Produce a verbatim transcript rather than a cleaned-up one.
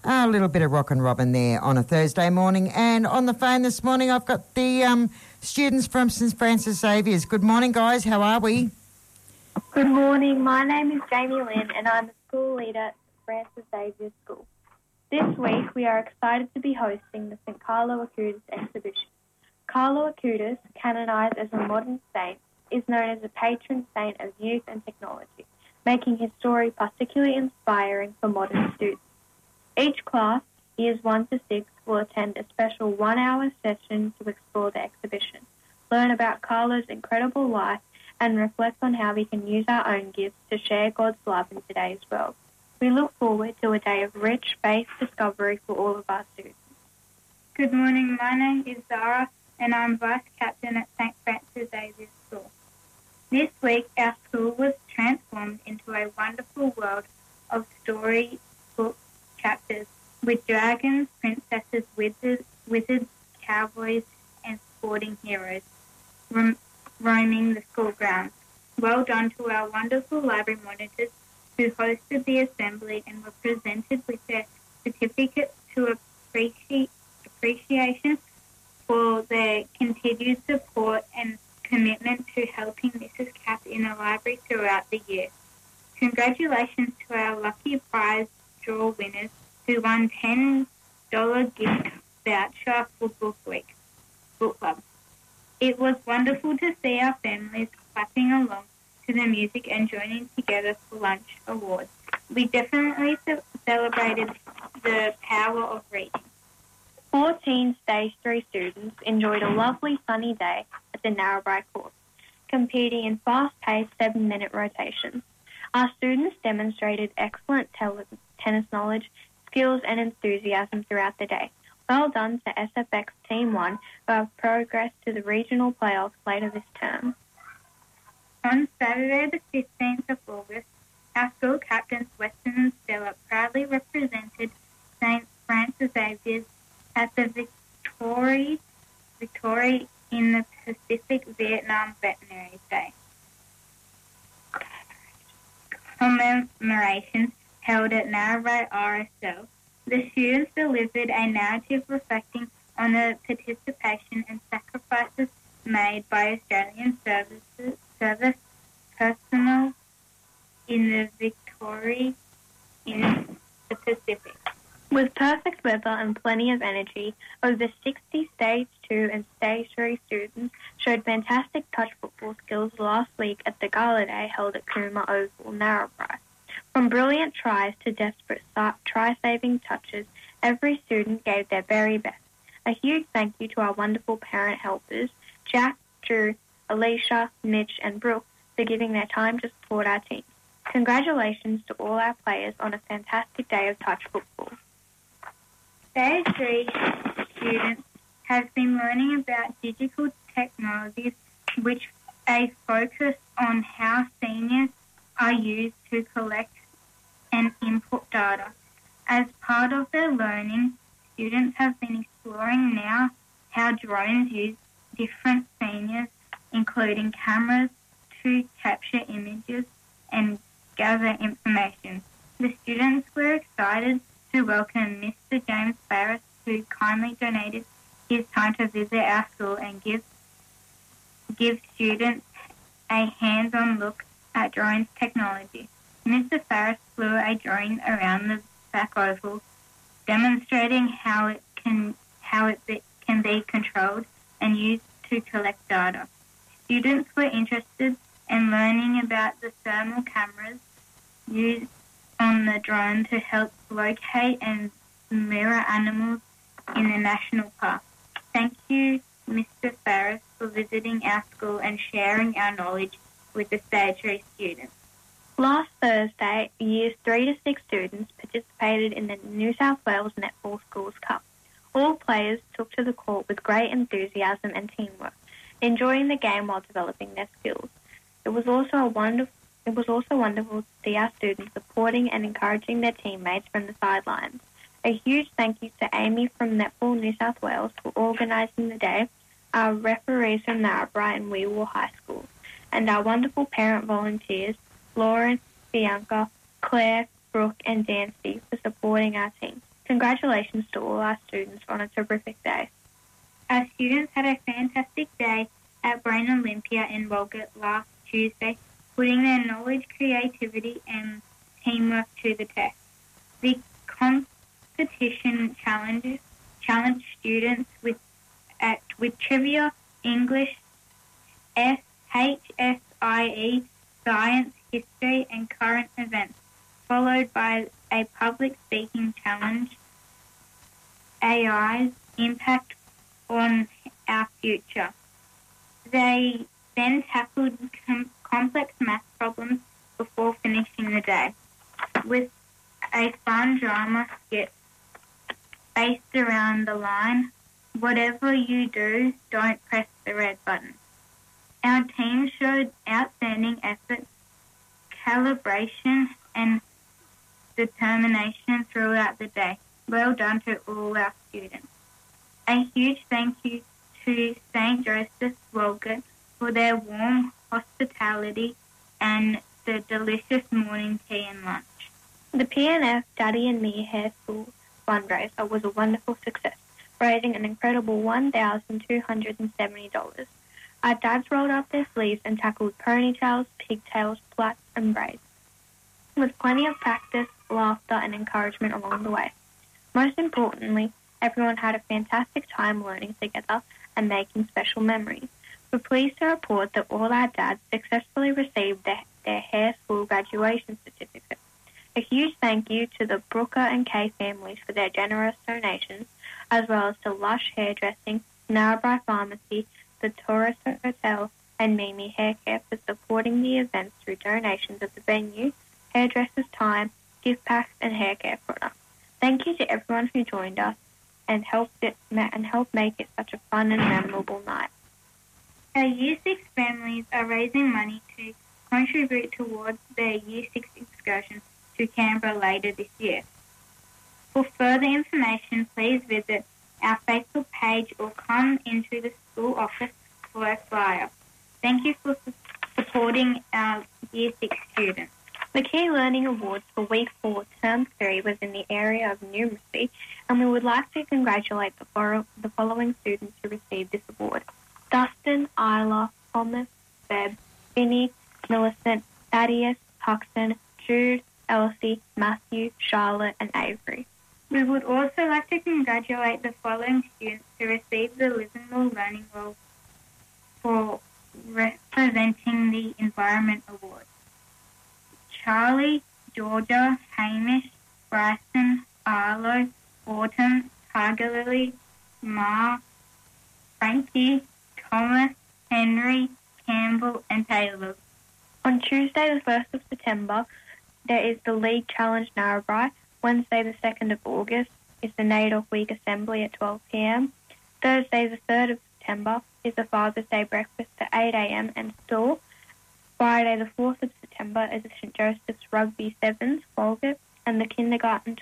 A little bit of rock and robin there on a Thursday morning. And on the phone this morning, I've got the um, students from St Francis Xavier's. Good morning, guys. How are we? Good morning. My name is Jamie Lynn and I'm the school leader at Francis Xavier School. This week, we are excited to be hosting the Saint Carlo Acutis exhibition. Carlo Acutis, canonised as a modern saint, is known as a patron saint of youth and technology, making his story particularly inspiring for modern students. Each class, years one to six, will attend a special one-hour session to explore the exhibition, learn about Carlo's incredible life, and reflect on how we can use our own gifts to share God's love in today's world. We look forward to a day of rich faith discovery for all of our students. Good morning. My name is Zara, and I'm Vice Captain at Saint Francis Xavier School. This week, our school was transformed into a wonderful world of storybook chapters with dragons, princesses, wizards, wizards, cowboys, and sporting heroes rom- roaming the school grounds. Well done to our wonderful library monitors who hosted the assembly and were presented with their certificates to appreciate appreciation for their continued support and commitment to helping Missus Kath in the library throughout the year. Congratulations to our lucky prize draw winners who won ten dollars gift voucher for Book Week Book Club. It was wonderful to see our families clapping along to the music and joining together for lunch awards. We definitely ce- celebrated the power of reading. fourteen Stage three students enjoyed a lovely sunny day at the Narrabri course, competing in fast-paced seven-minute rotations. Our students demonstrated excellent tel- tennis knowledge, skills and enthusiasm throughout the day. Well done to S F X Team one who have progressed to the regional playoffs later this term. On Saturday the fifteenth of August, our school captains Weston and Stella proudly represented Saint Francis Xavier's at the Victory, Victory in the Pacific Vietnam Veterinary Day commemorations held at Narrabri R S L. The students delivered a narrative reflecting on the participation and sacrifices made by Australian services, service personnel in the Victory in the Pacific. With perfect weather and plenty of energy, over sixty Stage two and Stage three students showed fantastic touch football skills last week at the Gala Day held at Cooma Oval, Narrabri. From brilliant tries to desperate try-saving touches, every student gave their very best. A huge thank you to our wonderful parent helpers, Jack, Drew, Alicia, Mitch and Brooke, for giving their time to support our team. Congratulations to all our players on a fantastic day of touch football. Stage three students have been learning about digital technologies, which a focus on how seniors are used to collect and input data. As part of their learning, students have been exploring now how drones use different seniors, including cameras, to capture images and gather information. The students were excited to welcome Mister James Farris, who kindly donated his time to visit our school and give, give students a hands-on look at drones technology. Mister Farris flew a drone around the back oval, demonstrating how it can how it be, can be controlled and used to collect data. Students were interested in learning about the thermal cameras used on the drone to help locate and mirror animals in the national park. Thank you, Mister Farris, for visiting our school and sharing our knowledge with the Stage three students. Last Thursday, Years three to six students participated in the New South Wales Netball Schools Cup. All players took to the court with great enthusiasm and teamwork, enjoying the game while developing their skills. It was also a wonderful It was also wonderful to see our students supporting and encouraging their teammates from the sidelines. A huge thank you to Amy from Netball New South Wales for organising the day, our referees from Narrabri and Weewar High School, and our wonderful parent volunteers, Lauren, Bianca, Claire, Brooke and Dancy, for supporting our team. Congratulations to all our students on a terrific day. Our students had a fantastic day at Brain Olympia in Walgett last Tuesday, putting their knowledge, creativity and teamwork to the test. The competition challenges challenged students with at, with trivia, English, S, H S I E, science, history and current events, followed by a public speaking challenge, A I's impact on our future. They then tackled com- complex math problems before finishing the day with a fun drama skit based around the line, "Whatever you do, don't press the red button." Our team showed outstanding effort, calibration and determination throughout the day. Well done to all our students. A huge thank you to Saint Joseph's Walgett for their warm hospitality and the delicious morning tea and lunch. The P N F Daddy and Me Hair School fundraiser was a wonderful success, raising an incredible one thousand two hundred seventy dollars. Our dads rolled up their sleeves and tackled ponytails, pigtails, plaits and braids, with plenty of practice, laughter and encouragement along the way. Most importantly, everyone had a fantastic time learning together and making special memories. We're pleased to report that all our dads successfully received their, their hair school graduation certificate. A huge thank you to the Brooker and Kay families for their generous donations, as well as to Lush Hairdressing, Narrabri Pharmacy, the Taurus Hotel and Mimi Hair Care for supporting the events through donations of the venue, hairdressers' time, gift packs and hair care products. Thank you to everyone who joined us and helped it and helped make it such a fun and memorable night. Our Year six families are raising money to contribute towards their Year six excursion to Canberra later this year. For further information, please visit our Facebook page or come into the school office for a flyer. Thank you for su- supporting our Year six students. The Key Learning Awards for Week four, Term three was in the area of numeracy, and we would like to congratulate the, for- the following students who received this award: Dustin, Isla, Thomas, Seb, Vinny, Millicent, Thaddeus, Huxton, Jude, Elsie, Matthew, Charlotte and Avery. We would also like to congratulate the following students who received the Livermore Learning Award for representing the Environment Award: Charlie, Georgia, Hamish, Bryson, Arlo, Autumn, Tiger Lily, Mark, Frankie, Thomas, Henry, Campbell and Taylor. On Tuesday the first of September, there is the League Challenge Narrabri. Wednesday the second of August is the NAIDOC Week Assembly at twelve p.m. Thursday the third of September is the Father's Day Breakfast at eight a.m. and store. Friday the fourth of September is the Saint Joseph's Rugby Sevens, Walgett, and the Kindergarten